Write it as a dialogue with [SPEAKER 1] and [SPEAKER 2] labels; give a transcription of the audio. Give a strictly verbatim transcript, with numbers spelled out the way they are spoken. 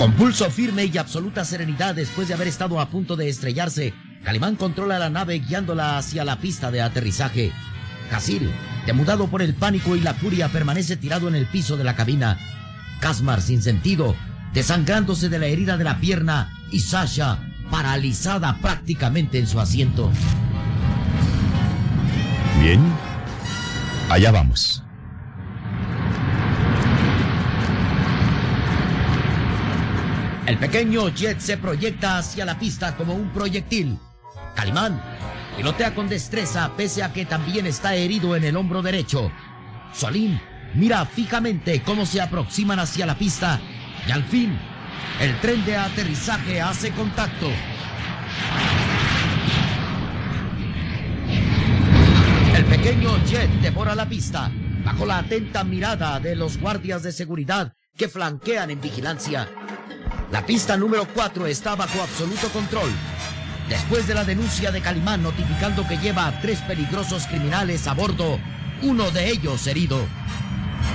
[SPEAKER 1] Con pulso firme y absoluta serenidad, después de haber estado a punto de estrellarse, Calimán controla la nave guiándola hacia la pista de aterrizaje. Jazir, demudado por el pánico y la furia, permanece tirado en el piso de la cabina. Casmar, sin sentido, desangrándose de la herida de la pierna, y Sasha, paralizada prácticamente en su asiento.
[SPEAKER 2] Bien, allá vamos.
[SPEAKER 1] El pequeño jet se proyecta hacia la pista como un proyectil. Calimán pilotea con destreza, pese a que también está herido en el hombro derecho. Solín mira fijamente cómo se aproximan hacia la pista y al fin el tren de aterrizaje hace contacto. El pequeño jet devora la pista bajo la atenta mirada de los guardias de seguridad que flanquean en vigilancia. La pista número cuatro está bajo absoluto control. Después de la denuncia de Calimán notificando que lleva a tres peligrosos criminales a bordo, uno de ellos herido,